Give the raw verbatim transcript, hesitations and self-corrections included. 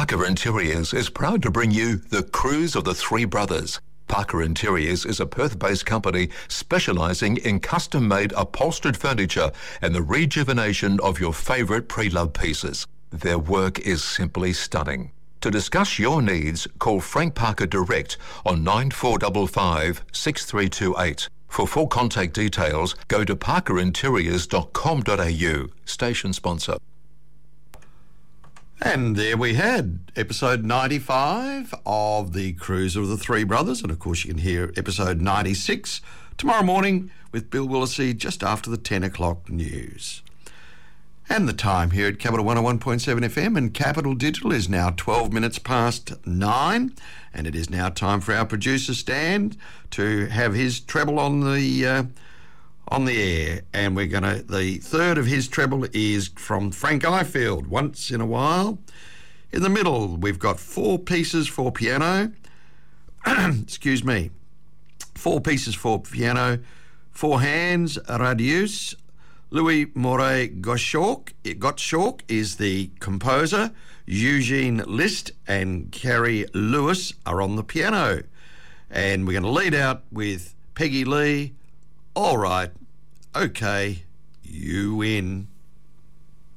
Parker Interiors is proud to bring you The Cruise of the Three Brothers. Parker Interiors is a Perth-based company specialising in custom-made upholstered furniture and the rejuvenation of your favourite pre-loved pieces. Their work is simply stunning. To discuss your needs, call Frank Parker direct on nine four five five, six three two eight. For full contact details, go to parker interiors dot com dot a u. Station sponsor. And there we had episode ninety-five of The Cruise of the Three Brothers. And of course you can hear episode ninety-six tomorrow morning with Bill Willisey just after the ten o'clock news. And the time here at Capital one oh one point seven F M and Capital Digital is now twelve minutes past nine. And it is now time for our producer Stan to have his treble on the uh, on the air. And we're going to, the third of his treble is from Frank Ifield, Once in a While. In the middle, we've got Four Pieces for Piano. Excuse me. Four Pieces for Piano. Four Hands, Radius. Louis Moray Gottschalk, Gottschalk is the composer. Eugene List and Carrie Lewis are on the piano. And we're going to lead out with Peggy Lee. All right, okay, you win.